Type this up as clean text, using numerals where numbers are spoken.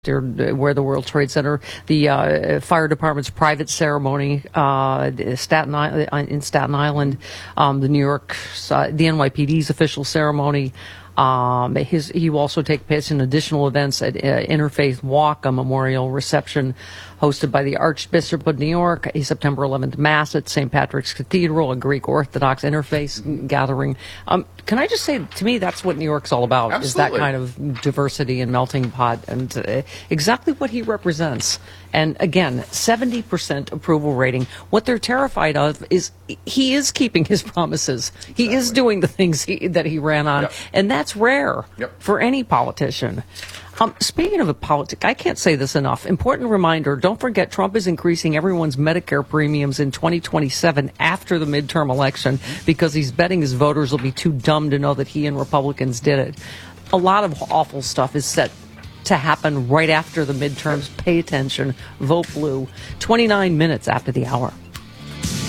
where the World Trade Center, the fire department's private ceremony in Staten Island, the New York, the NYPD's official ceremony. He will also take place in additional events at Interfaith Walk, a memorial reception hosted by the Archbishop of New York, a September 11th Mass at St. Patrick's Cathedral, a Greek Orthodox interfaith gathering. Can I just say, to me, that's what New York's all about, Absolutely. Is that kind of diversity and melting pot, and exactly what he represents. And again, 70% approval rating. What they're terrified of is he is keeping his promises. Exactly. He is doing the things that he ran on, and that's rare for any politician. Speaking of a politic, I can't say this enough. Important reminder, don't forget Trump is increasing everyone's Medicare premiums in 2027 after the midterm election because he's betting his voters will be too dumb to know that he and Republicans did it. A lot of awful stuff is set to happen right after the midterms. Pay attention. Vote blue. 29 minutes after the hour.